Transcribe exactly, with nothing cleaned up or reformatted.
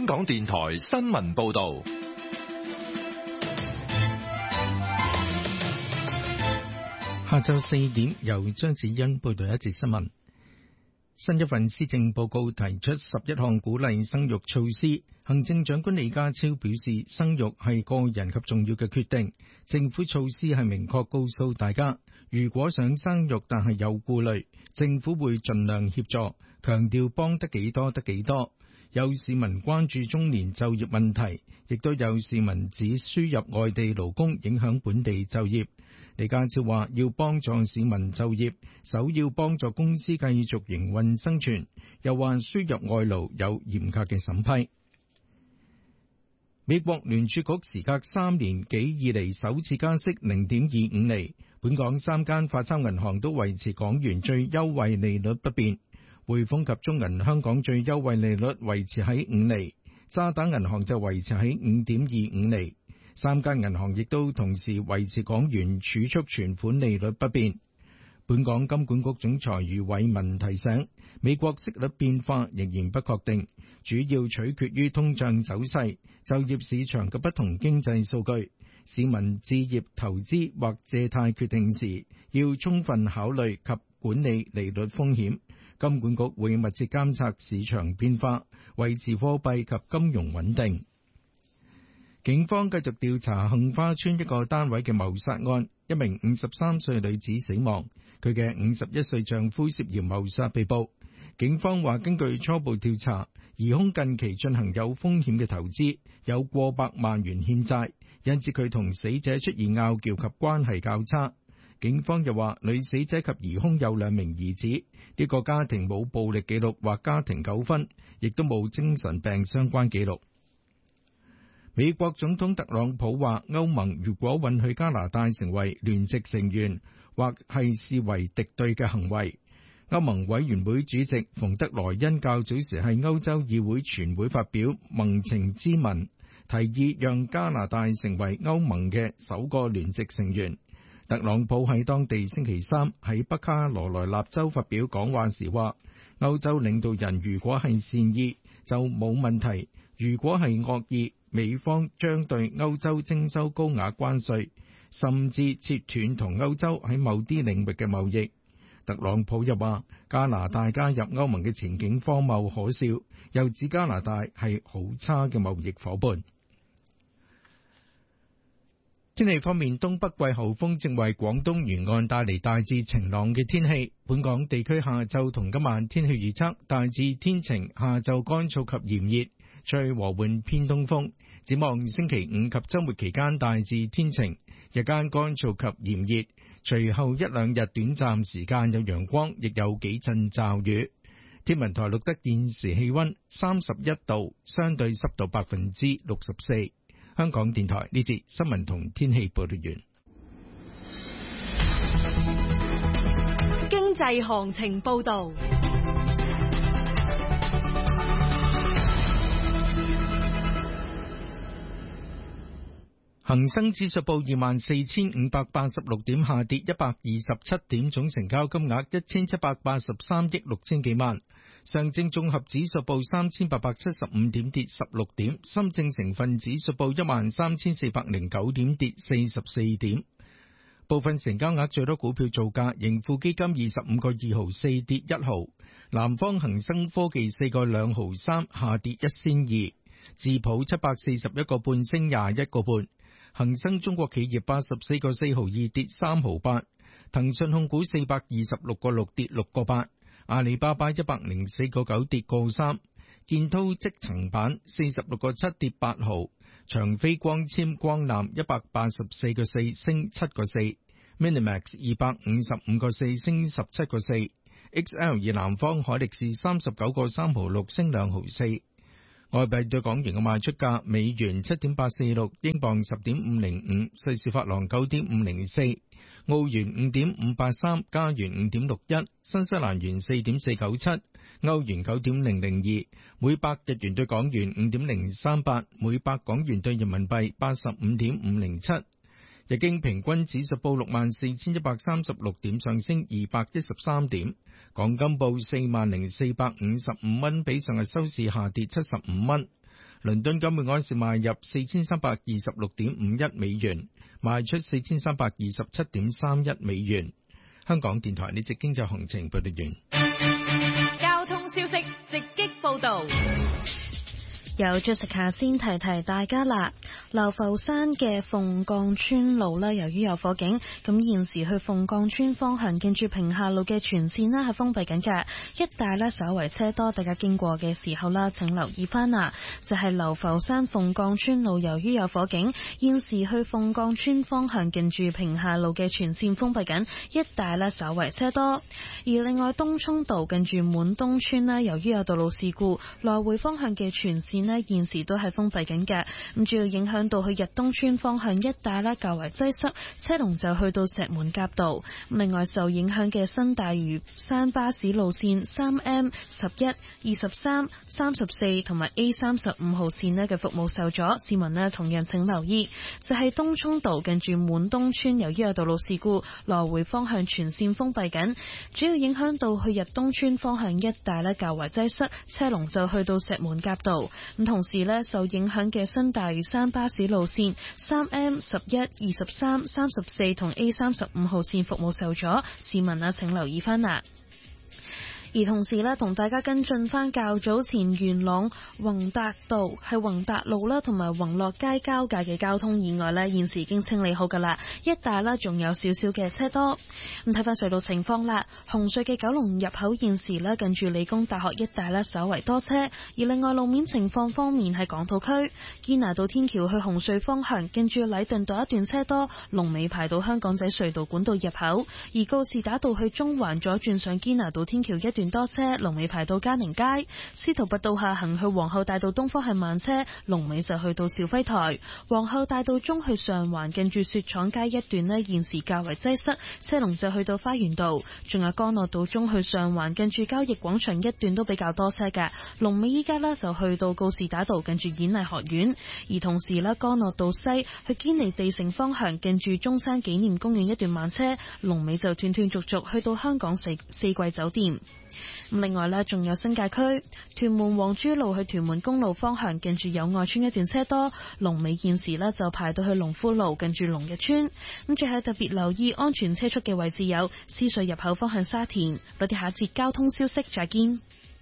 香港電台新聞報道。 下晝四點，由張子欣報道一節新聞。新一份施政報告提出十一項鼓勵生育措施。行政長官李家超表示，生育係個人及重要嘅決定，政府措施係明確告訴大家，如果想生育但係有顧慮，政府會盡量協助，強調幫得幾多得幾多。有市民關注中年就業問題，亦都有市民指輸入外地勞工影響本地就業。李家超話要幫助市民就業，首要幫助公司繼續營運生存。又話輸入外勞有嚴格嘅審批。美國聯儲局時隔三年幾以嚟首次加息零點二五厘，本港三間發鈔銀行都維持港元最優惠利率不變。匯豐及中銀香港最優惠利率維持喺五厘，渣打銀行就維持喺五點二五厘。三間銀行亦都同時維持港元儲蓄存款利率不變。本港金管局總裁余偉文提醒，美國息率變化仍然不確定，主要取決於通脹走勢、就業市場嘅不同經濟數據。市民置業投資或借貸決定時，要充分考慮及管理利率風險。金管局會密切監察市場變化，維持貨幣及金融穩定。警方繼續調查杏花邨一個單位嘅謀殺案，一名五十三歲女子死亡，佢嘅五十一歲丈夫涉嫌謀殺被捕。警方話根據初步調查，疑兇近期進行有風險嘅投資，有過百萬元欠債，引致佢同死者出現拗撬及關係較差。警方又話女死者及疑兇有兩名兒子，呢個家庭冇暴力記錄或家庭糾紛，亦都冇精神病相關記錄。美國總統特朗普話，歐盟如果允許加拿大成為聯席成員，或係視為敵對嘅行為。歐盟委員會主席馮德萊恩較早時喺歐洲議會全會發表盟情咨文，提議讓加拿大成為歐盟嘅首個聯席成員。特朗普喺當地星期三喺北卡羅來納州發表講話時話，歐洲領導人如果係善意就冇問題，如果係惡意，美方將對歐洲徵收高額關稅，甚至切斷同歐洲喺某啲領域嘅貿易。特朗普又話，加拿大加入歐盟嘅前景荒謬可笑，又指加拿大係好差嘅貿易夥伴。天氣方面，東北季候風正為廣東沿岸帶嚟大致晴朗嘅天氣。本港地區下晝同今晚天氣預測大致天晴，下晝乾燥及炎熱，吹和緩偏東風。展望星期五及周末期間大致天晴，日間乾燥及炎熱，隨後一兩日短暫時間有陽光，亦有幾陣驟雨。天文台錄得現時氣溫三十一度，相對濕度百分之六十四。香港電台呢節新聞同天氣報道完。 經濟行情報道。 恒生指數報二萬四千五百八十六點，下跌一百二十七點，總成交金額一千七百八十三億六千幾萬。上證綜合指數報三千八百七十五點，跌十六點。深證成分指數報一萬三千四百零九點，跌四十四點。部分成交額最多股票造價，盈富基金二十五個二毫四，跌一毫。南方恒生科技四個兩毫三，下跌一仙二。智普七百四十一個半，升廿一個半。恒生中國企業八十四個四毫二，跌三毫八。騰訊控股四百二十六個六，跌六個八。阿里巴巴一百零四個九，跌個三。建滔積層板四十六個七，跌八毫。長飛光纖光纜一百八十四個四，升七個四。Minimax 二百五十五個四，升十七個四。X L 二南方海力士三十九個三毫六，升兩毫四。外幣對港元嘅賣出價：美元七點八四六，英鎊十點五零五，瑞士法郎九點五零四，澳元五點五八三，加元五點六一，新西蘭元四點四九七，歐元九點零零二，每百日元對港元五點零三八，每百港元對人民幣八十五點五零七。日經平均指數報六萬四千一百三十六點，上升二百一十三點。港金報四萬零四百五十五蚊，比上日收市下跌七十五蚊。 倫敦金每安士賣入四千三百二十六點五一美元，賣出四千三百二十七點三一美元。香港電台呢節經濟行情報道完。 交通消息直擊報道。 有 Jessica 先提提大家啦，流浮山嘅鳳崗村路呢，由於有火警，咁現時去鳳崗村方向近住平下路嘅全線呢係封閉緊嘅，一帶呢稍為車多，大家經過嘅時候啦，請留意翻啦。就係流浮山鳳崗村路，由於有火警，現時去鳳崗村方向近住平下路嘅全線封閉緊，一帶呢稍為車多。而另外東涌道近住滿東村呢，由於有道路事故，來回方向嘅全線呢現時都係封閉緊嘅，咁主要影響到去日東村方向一帶呢較為擠塞，車龍就去到石門甲道。另外受影響嘅新大嶼山巴士路線三 M、十一、二十三、三十四同埋 A 三十五號線呢嘅服務受阻，市民呢同樣請留意。就係東涌道近住滿東村，由於有道路事故，來回方向全線封閉緊，主要影響到去日東村方向一帶呢較為擠塞，車龍就去到石門甲道。咁同時呢，受影響嘅新大嶼山巴士路線三 M、十一、二十三、三十四同 A 三十五號線服務受阻，市民啊請留意翻啦。而同時呢，同大家跟進翻較早前元朗宏達道係宏達路啦，同埋宏樂街交界嘅交通意外呢，現時已經清理好噶啦，一帶呢仲有少少嘅車多。咁睇翻隧道情況啦，紅隧嘅九龍入口現時呢近住理工大學一帶呢稍為多車，而另外路面情況方面係港島區堅拿道天橋去紅隧方向，近住禮頓道一段車多，龍尾排到香港仔隧道管道入口，而告士打道去中環左轉上堅拿道天橋一段多車，龍尾排到嘉寧街；司徒拔道下行去皇后大道東方係慢車，龍尾就去到肇輝台；皇后大道中去上環近住雪廠街一段呢，現時較為擠塞，車龍就去到花園道；仲有干諾道中去上環近住交易廣場一段都比較多車嘅，龍尾依家呢就去到告士打道近住演藝學院；而同時呢，干諾道西去堅尼地城方向近住中山紀念公園一段慢車，龍尾就斷斷續續去到香港四四季酒店。另外呢，仲有新界區屯門黃珠路去屯門公路方向，近住友愛村一段車多，龍尾現時呢就排到去龍富路近住龍日村。咁最後特別留意安全車速嘅位置有獅隧入口方向沙田。我哋下節交通消息再見。